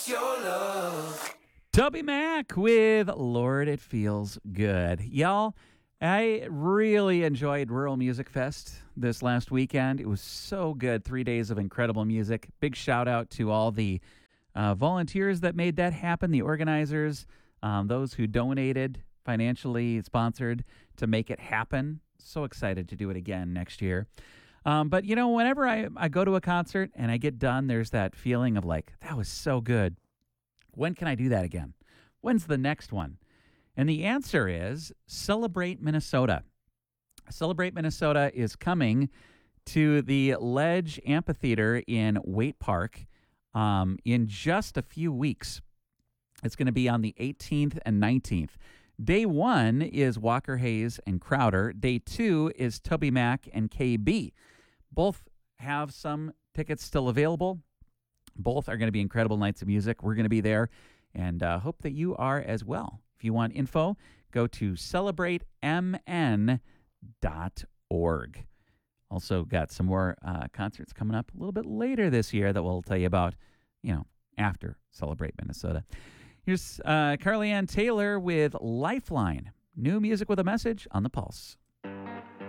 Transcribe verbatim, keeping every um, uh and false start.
Toby Mac with Lord, It Feels Good. Y'all, I really enjoyed Rural Music Fest this last weekend. It was so good. Three days of incredible music. Big shout out to all the uh, volunteers that made that happen, the organizers, um, those who donated, financially sponsored to make it happen. So excited to do it again next year. Um, but, you know, whenever I, I go to a concert and I get done, there's that feeling of like, that was so good. When can I do that again? When's the next one? And the answer is Celebrate Minnesota. Celebrate Minnesota is coming to the Ledge Amphitheater in Waite Park um, in just a few weeks. It's going to be on the eighteenth and nineteenth. Day one is Walker Hayes and Crowder. Day two is Toby Mac and K B. Both have some tickets still available. Both are going to be incredible nights of music. We're going to be there and uh, hope that you are as well. If you want info, go to celebrate m n dot org. Also got some more uh, concerts coming up a little bit later this year that we'll tell you about, you know, after Celebrate Minnesota. Here's uh, Carly Ann Taylor with Lifeline. New music with a message on the Pulse.